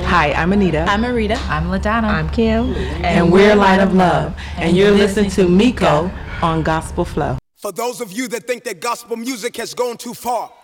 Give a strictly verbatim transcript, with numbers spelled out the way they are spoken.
Hi, I'm Anita. I'm Arita. I'm LaDonna. I'm Kim. And, and we're Light of Love. And, and you're listening to Miko on Gospel Flow. For those of you that think that gospel music has gone too far,